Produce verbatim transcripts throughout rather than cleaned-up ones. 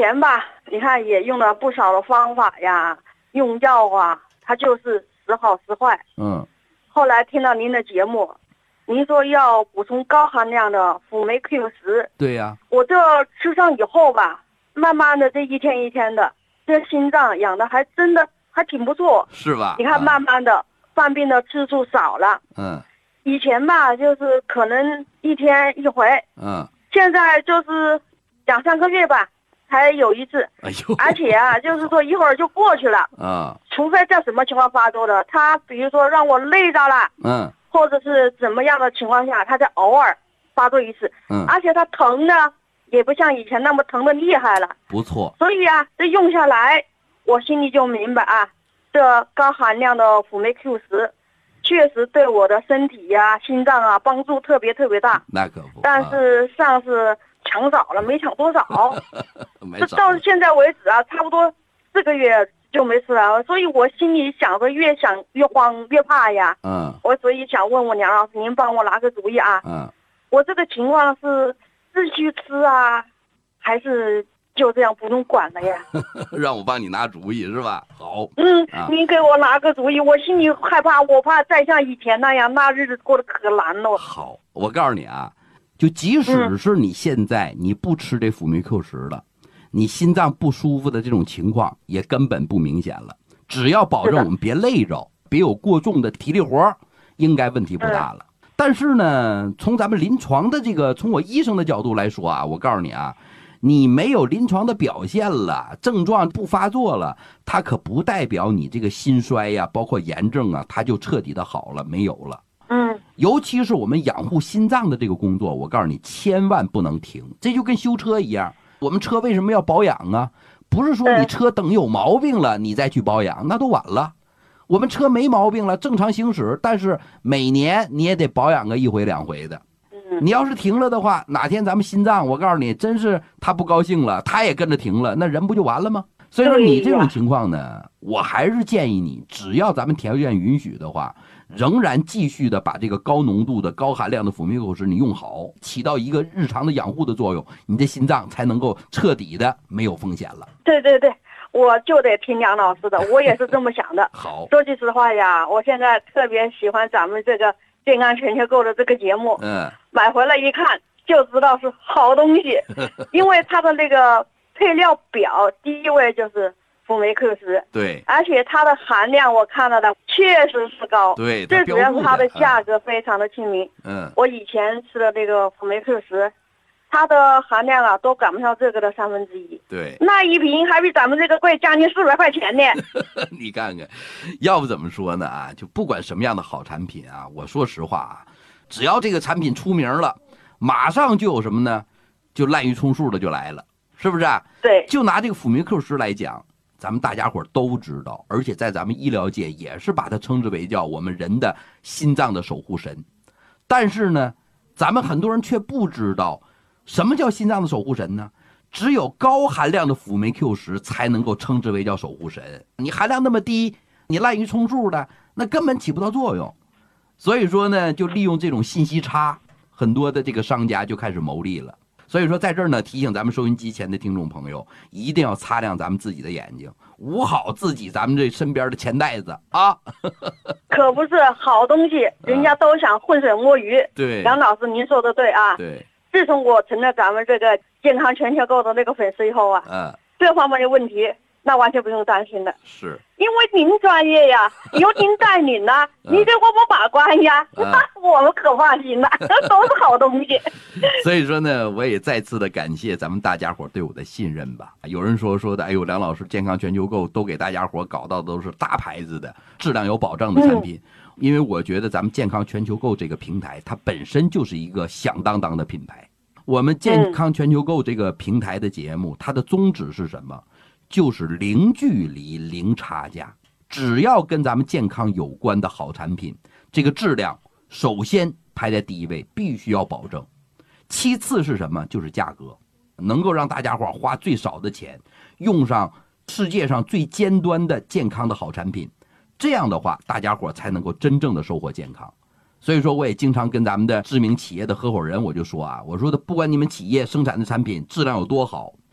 前吧，你看也用了不少的方法呀，用药啊，它就是时好时坏。 嗯。 后来听到您的节目，您说要补充高含量的辅酶 Q 十。 对呀、啊。 我这吃上以后吧，慢慢的这一天一天的，这心脏养的还真的还挺不错。 是吧？ 你看，慢慢的、嗯、犯病的次数少了。 嗯。 以前吧，就是可能一天一回。 嗯。 现在就是两三个月吧，才有一次。 哎呦。 而且啊，就是说一会儿就过去了。 啊。 除非在什么情况发作的，他比如说让我累着了。 嗯。 或者是怎么样的情况下，他才偶尔发作一次。 嗯。 而且他疼呢，也不像以前那么疼的厉害了。 不错。 所以啊，这用下来，我心里就明白啊，这高含量的辅酶 Q 十。确实对我的身体呀、啊、心脏啊帮助特别特别大。 那可不。 但是上次抢少了，没抢多少。 没少。到现在为止啊，差不多四个月就没吃了，所以我心里想着越想越慌越怕呀。 嗯。 我所以想问问梁老师，您帮我拿个主意啊。 嗯。 我这个情况是继续吃啊，还是就这样不用管了呀？ 让我帮你拿主意是吧？好。 嗯， 啊、 您给我拿个主意，我心里害怕，我怕再像以前那样，那日子过得可难了。 好，我告诉你啊，就即使是你现在你不吃这辅酶 Q 十了，你心脏不舒服的这种情况也根本不明显了。只要保证我们别累着，别有过重的体力活，应该问题不大了。嗯、但是呢，从咱们临床的这个，从我医生的角度来说啊，我告诉你啊。你没有临床的表现了，症状不发作了，它可不代表你这个心衰呀、啊，包括炎症啊，它就彻底的好了，没有了。 嗯， 尤其是我们养护心脏的这个工作，我告诉你，千万不能停。这就跟修车一样，我们车为什么要保养啊？不是说你车等有毛病了你再去保养，那都晚了。我们车没毛病了，正常行驶，但是每年你也得保养个一回两回的。你要是停了的话，哪天咱们心脏，我告诉你，真是他不高兴了，他也跟着停了，那人不就完了吗？所以说你这种情况呢，我还是建议你，只要咱们条件允许的话，仍然继续的把这个高浓度的高含量的辅酶 Q 十你用好，起到一个日常的养护的作用，你的心脏才能够彻底的没有风险了。 对对对，我就得听梁老师的，我也是这么想的。 好， 说句实话呀，我现在特别喜欢咱们这个健康全球购的这个节目。 嗯， 买回来一看就知道是好东西，因为它的那个配料表第一位就是辅酶 Q 十， 对， 而且它的含量我看到的确实是高， 对， 最主要是它的价格非常的亲民。 嗯， 我以前吃的那个辅酶 Q 十，它的含量啊都赶不上这个的三分之一， 对， 那一瓶还比咱们这个贵将近四百块钱呢。 你看看，要不怎么说呢啊？就不管什么样的好产品啊，我说实话啊，只要这个产品出名了，马上就有什么呢？就滥竽充数的就来了，是不是啊？ 对， 就拿这个辅酶 Q 十来讲，咱们大家伙都知道，而且在咱们医疗界也是把它称之为叫我们人的心脏的守护神。但是呢，咱们很多人却不知道什么叫心脏的守护神呢？只有高含量的辅酶 Q 十才能够称之为叫守护神。你含量那么低，你滥竽充数的，那根本起不到作用。所以说呢，就利用这种信息差，很多的这个商家就开始牟利了。所以说在这儿呢，提醒咱们收音机前的听众朋友，一定要擦亮咱们自己的眼睛，捂好自己咱们这身边的钱袋子啊。 可不是好东西，人家都想浑水摸鱼。 对， 梁老师您说的对啊。 对， 自从我成了咱们这个健康全球购的那个粉丝以后啊， 嗯， 这方面的问题那完全不用担心的。 是， 因为您专业呀，由您带领呐、啊， 嗯、 您给我们把关呀， 嗯、 我们可放心了，都是好东西。 所以说呢，我也再次的感谢咱们大家伙对我的信任吧。有人说说的，哎呦，梁老师健康全球购都给大家伙搞到的都是大牌子的、质量有保障的产品。嗯，因为我觉得咱们健康全球购这个平台，它本身就是一个响当当的品牌。我们健康全球购这个平台的节目，它的宗旨是什么？就是零距离、零差价。只要跟咱们健康有关的好产品，这个质量首先排在第一位，必须要保证。其次是什么？就是价格，能够让大家伙花最少的钱，用上世界上最尖端的健康的好产品。这样的话，大家伙才能够真正的收获健康。所以说，我也经常跟咱们的知名企业的合伙人，我就说啊，我说的不管你们企业生产的产品质量有多好，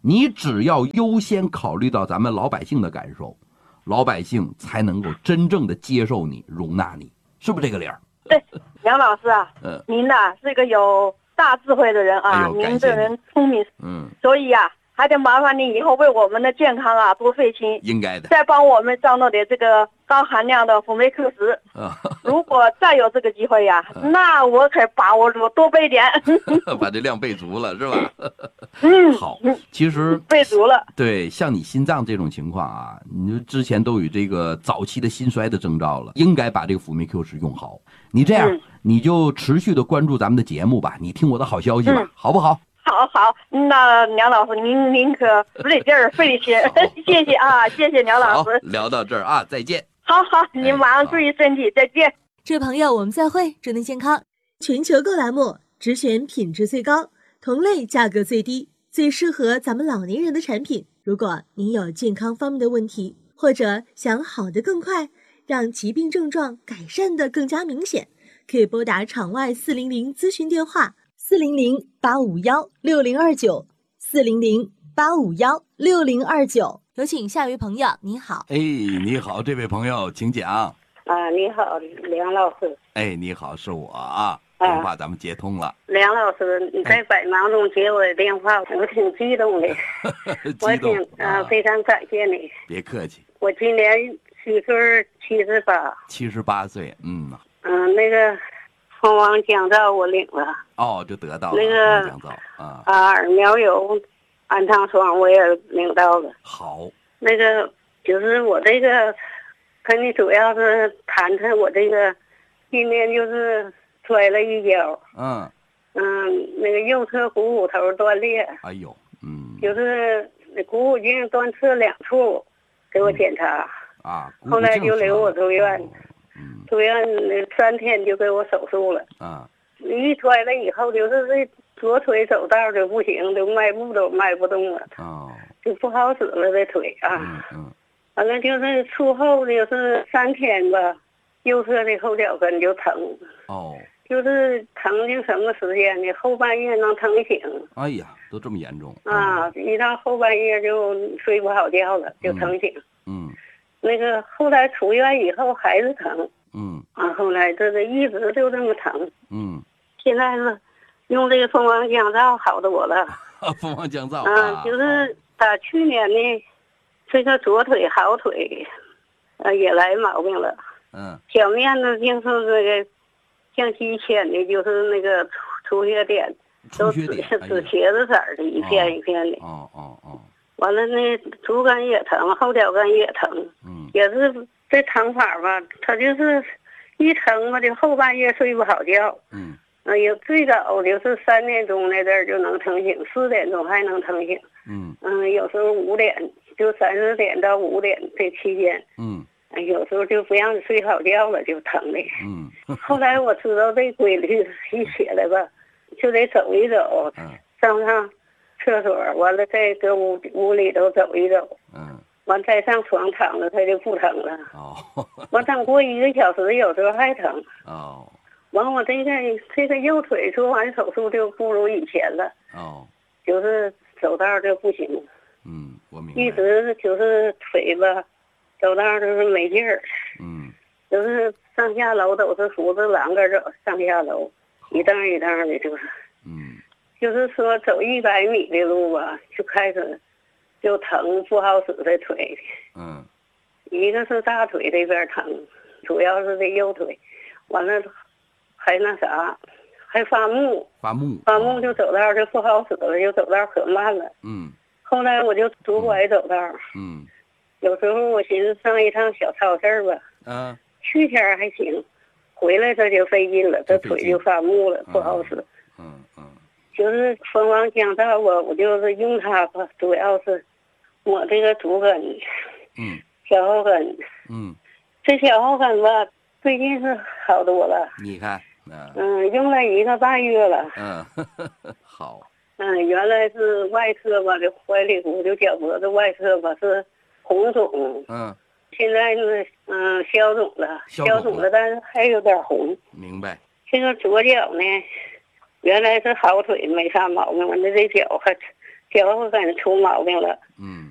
你只要优先考虑到咱们老百姓的感受，老百姓才能够真正的接受你、容纳你，是不是这个理儿？ 对，梁老师啊， 嗯， 您呐、是一个有大智慧的人啊， 哎呦您这人聪明， 嗯， 所以呀、啊，还得麻烦您以后为我们的健康啊多费心， 应该的。 再帮我们张罗点这个高含量的辅酶 Q 十。 啊， 如果再有这个机会呀、那我可把握住多备点。 把这量备足了，是吧？ 嗯， 好，其实备足了。 对，像你心脏这种情况啊，你就之前都有这个早期的心衰的征兆了，应该把这个辅酶 Q 十用好。你这样， 嗯你就持续的关注咱们的节目吧，你听我的好消息吧， 嗯好不好？ 好好，那梁老师您您可使得劲儿费力些，谢谢啊，谢谢梁老好师。， 聊到这儿啊，再见。 好好，您马上注意身体，再见。 这位朋友，我们再会，祝您健康。全球购栏目只选品质最高、同类价格最低、最适合咱们老年人的产品。如果您有健康方面的问题，或者想好得更快，让疾病症状改善得更加明显，可以拨打场外四零零咨询电话四零零八五幺六零二九四零零八五幺六零二九。有请下一位朋友，你好。 哎，你好，这位朋友，请讲。 啊，你好，梁老师。 哎，你好，是我啊， 啊电话咱们接通了。 梁老师，你在百忙中接我的电话，我挺激动的，我激动挺啊，非常感谢你。 别客气。 我今年虚岁七十八， 七十八岁，嗯， 嗯，那个蜂王降噪我领了， 哦，就得到了那个降噪啊， 啊，耳苗油、安糖霜我也领到了。 好， 那个就是我这个，跟你主要是谈谈我这个，今年就是摔了一跤。 嗯， 嗯，那个右侧股骨头断裂， 哎呦，嗯， 就是那股骨镜断侧两处，给我检查， 啊， 后来就留我住院， 哦嗯住院那三天就给我手术了。 啊， 一摔了以后，就是这左腿走道就不行，就迈步都迈不动了， 哦， 就不好使了这腿啊。 嗯嗯完了就是术后就是三天吧，右侧的后脚跟就疼， 哦， 就是疼就什么时间呢？后半夜能疼醒。 哎呀，都这么严重啊，一到后半夜就睡不好觉了，就疼醒。 嗯那个后来出院以后还是疼， 嗯啊，后来这个一直就这么疼。 嗯， 现在是用这个蜂王降噪好的我了。 蜂王降噪嗯、 啊， 就是打去年呢，这个左腿好腿，呃，也来毛病了。 嗯小面子就是这个像鸡牵的，就是那个出出血点，都紫出血点，哎紫呀茄子色儿的，一片一片的。 哦哦哦， 完了那足跟也疼，后脚跟也疼， 嗯也是这疼法吧，他就是一疼吧，就后半夜睡不好觉。 嗯嗯，有最早就是三点钟那阵儿就能疼醒，四点钟还能疼醒。 嗯嗯，有时候五点就三四点到五点这期间， 嗯哎有时候就不让你睡好觉了，就疼的。 嗯后来我知道这规律，一起来吧，就得走一走， 嗯上上厕所，完了再搁屋屋里头走一走。 嗯， 完再上床躺着，它就不疼了。 哦完等过一个小时，有时候还疼。 哦完我这个这个右腿做完手术就不如以前了， 哦， 就是走道就不行， 嗯，我明白， 一直就是腿吧，走道就是没劲儿， 嗯就是上下楼都是扶着栏杆走，上下楼一蹬一蹬的，就是嗯就是说走一百米的路吧，就开始就疼，不好使这腿。 嗯一个是大腿这边疼，主要是这右腿，完了还那啥，还发木， 发木发木就走道就不好使了，就走道可慢了。 嗯后来我就拄拐走道， 嗯有时候我寻思上一趟小超市吧， 啊去天儿还行，回来这就费劲了，这腿就发木了，不好使。 嗯嗯就是蜂王降噪吧，我就是用它吧，主要是抹这个足跟、 嗯小后跟， 嗯， 这小后跟吧，最近是好多了。 你看啊嗯，用了一个半月了。 嗯好嗯，原来是外侧吧，这怀里骨就脚脖子外侧吧是红肿， 嗯， 现在是嗯消肿了， 消肿了消肿了，但是还有点红。 明白这个左脚呢，原来是好腿没啥毛病，完了这脚还脚后跟出毛病了。 嗯，